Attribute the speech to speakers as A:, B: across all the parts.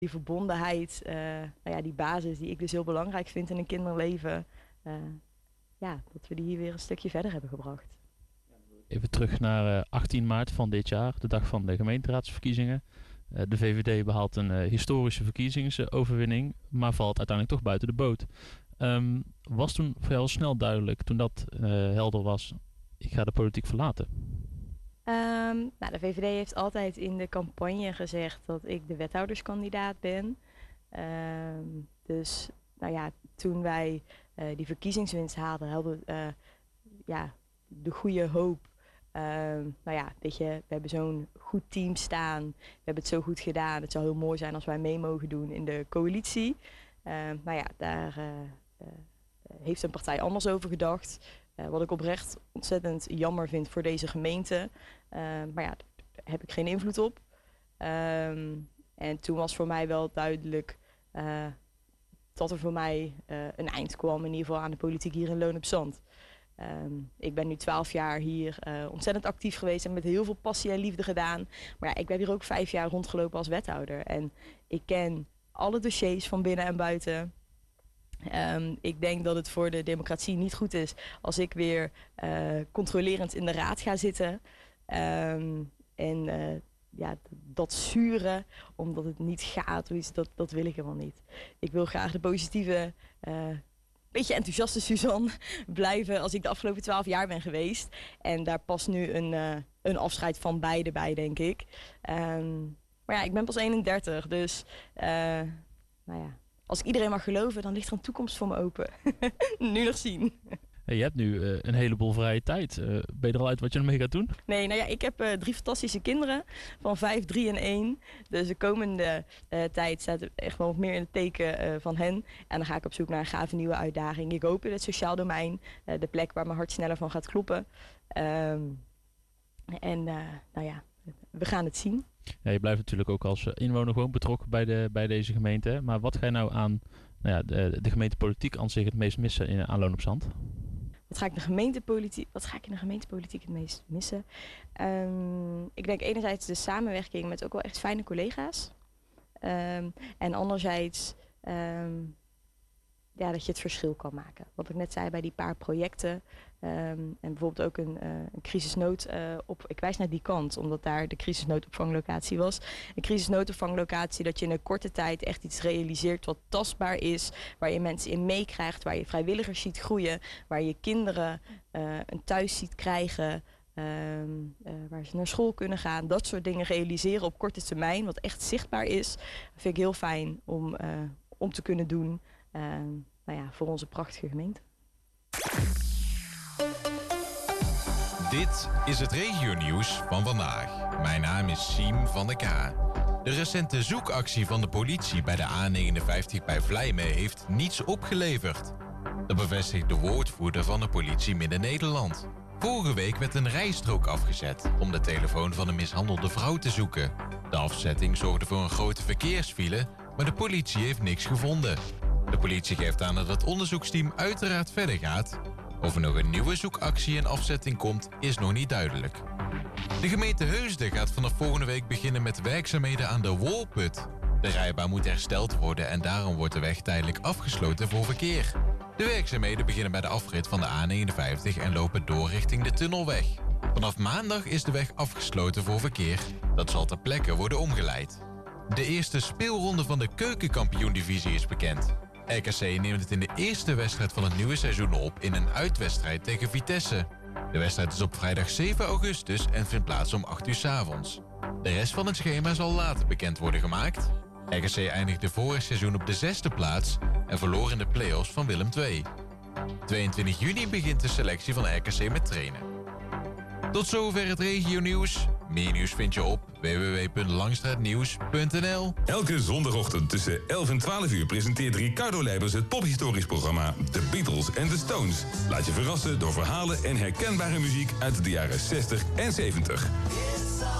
A: die verbondenheid, die basis die ik dus heel belangrijk vind in een kinderleven, dat we die hier weer een stukje verder hebben gebracht.
B: Even terug naar 18 maart van dit jaar, de dag van de gemeenteraadsverkiezingen. De VVD behaalt een historische verkiezingsoverwinning, maar valt uiteindelijk toch buiten de boot. Was toen voor jou snel duidelijk, toen dat helder was, ik ga de politiek verlaten?
A: De VVD heeft altijd in de campagne gezegd dat ik de wethouderskandidaat ben. Toen wij die verkiezingswinst haalden, hadden we de goede hoop. We hebben zo'n goed team staan. We hebben het zo goed gedaan. Het zou heel mooi zijn als wij mee mogen doen in de coalitie. Daar heeft een partij anders over gedacht. Wat ik oprecht ontzettend jammer vind voor deze gemeente. Daar heb ik geen invloed op. En toen was voor mij wel duidelijk dat er voor mij een eind kwam. In ieder geval aan de politiek hier in Loon op Zand. Ik ben nu 12 jaar hier ontzettend actief geweest en met heel veel passie en liefde gedaan. Maar ik ben hier ook 5 jaar rondgelopen als wethouder. En ik ken alle dossiers van binnen en buiten. Ik denk dat het voor de democratie niet goed is als ik weer controlerend in de raad ga zitten. Dat zuren, omdat het niet gaat, dat wil ik helemaal niet. Ik wil graag de positieve, beetje enthousiaste Suzanne blijven als ik de afgelopen 12 jaar ben geweest. En daar past nu een afscheid van beide bij, denk ik. Ik ben pas 31, dus als ik iedereen mag geloven, dan ligt er een toekomst voor me open. Nu nog zien.
B: Je hebt nu een heleboel vrije tijd. Ben je er al uit wat je ermee gaat doen?
A: Nee, ik heb 3 fantastische kinderen van 5, 3 en 1. Dus de komende tijd staat echt wel meer in het teken van hen. En dan ga ik op zoek naar een gave nieuwe uitdaging. Ik hoop in het sociaal domein, de plek waar mijn hart sneller van gaat kloppen. We gaan het zien.
B: Ja, je blijft natuurlijk ook als inwoner gewoon betrokken bij deze gemeente. Maar wat ga je nou aan de gemeentepolitiek aan zich het meest missen aan Loon op Zand?
A: Wat ga ik in de gemeentepolitiek het meest missen? Ik denk enerzijds de samenwerking met ook wel echt fijne collega's. En anderzijds dat je het verschil kan maken. Wat ik net zei bij die paar projecten. En bijvoorbeeld ook een crisisnood ik wijs naar die kant, omdat daar de crisisnoodopvanglocatie was. Een crisisnoodopvanglocatie dat je in een korte tijd echt iets realiseert wat tastbaar is. Waar je mensen in meekrijgt, waar je vrijwilligers ziet groeien. Waar je kinderen een thuis ziet krijgen. Waar ze naar school kunnen gaan. Dat soort dingen realiseren op korte termijn, wat echt zichtbaar is. Vind ik heel fijn om te kunnen doen. Voor onze prachtige gemeente.
C: Dit is het regionieuws van vandaag. Mijn naam is Siem van der K. De recente zoekactie van de politie bij de A59 bij Vlijmen heeft niets opgeleverd. Dat bevestigt de woordvoerder van de politie Midden-Nederland. Vorige week werd een rijstrook afgezet om de telefoon van een mishandelde vrouw te zoeken. De afzetting zorgde voor een grote verkeersfile, maar de politie heeft niks gevonden. De politie geeft aan dat het onderzoeksteam uiteraard verder gaat. Of er nog een nieuwe zoekactie en afzetting komt, is nog niet duidelijk. De gemeente Heusden gaat vanaf volgende week beginnen met werkzaamheden aan de Wolput. De rijbaan moet hersteld worden en daarom wordt de weg tijdelijk afgesloten voor verkeer. De werkzaamheden beginnen bij de afrit van de A59 en lopen door richting de Tunnelweg. Vanaf maandag is de weg afgesloten voor verkeer. Dat zal ter plekke worden omgeleid. De eerste speelronde van de keukenkampioen-divisie is bekend. RKC neemt het in de eerste wedstrijd van het nieuwe seizoen op in een uitwedstrijd tegen Vitesse. De wedstrijd is op vrijdag 7 augustus en vindt plaats om 8 uur 's avonds. De rest van het schema zal later bekend worden gemaakt. RKC eindigde vorig seizoen op de 6e plaats en verloor in de play-offs van Willem II. 22 juni begint de selectie van RKC met trainen. Tot zover het regionieuws. Meer nieuws vind je op www.langstraatnieuws.nl.
D: Elke zondagochtend tussen 11 en 12 uur presenteert Ricardo Leijbers het pophistorisch programma The Beatles and the Stones. Laat je verrassen door verhalen en herkenbare muziek uit de jaren 60 en 70.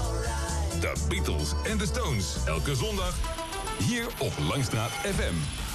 D: The Beatles and the Stones. Elke zondag hier op Langstraat FM.